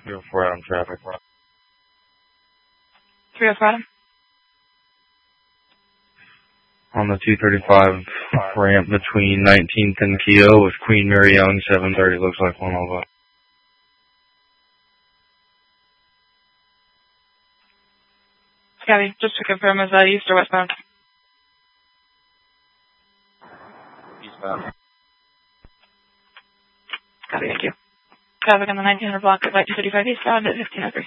304 Adam traffic. 304 Adam. On the 235 ramp between 19th and Keogh with Queen Mary Young, 730, looks like one of us. Copy. Just to confirm, is that east or westbound? Eastbound. Copy, thank you. Traffic on the 1900 block at light 235 eastbound at 1503.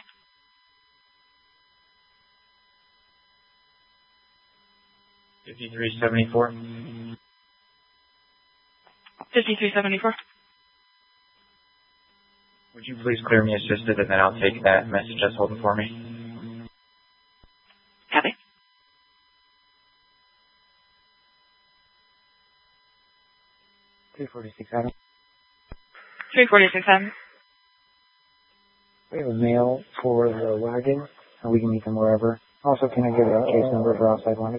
5374. 5374. Would you please clear me assisted, and then I'll take that message as holding for me? Copy. Adam. 346 Adam. We have a mail for the wagon, and we can meet them wherever. Also, can I get a case number for outside wanted?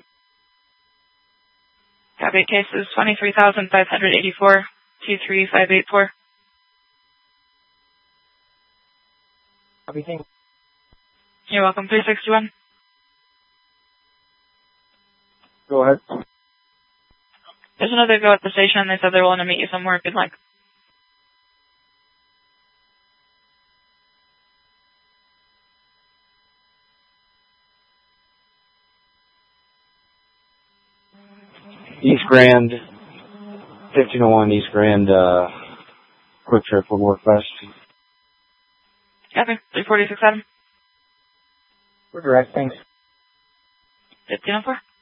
Copy. Case is 23,584, 23584. Copy, thank you. You're welcome. 361. Go ahead. There's another go at the station. They said they're willing to meet you somewhere if you'd like. East Grand, 1501 East Grand, quick trip would work best. Copy. 346 Adam. We're direct, thanks. 1504.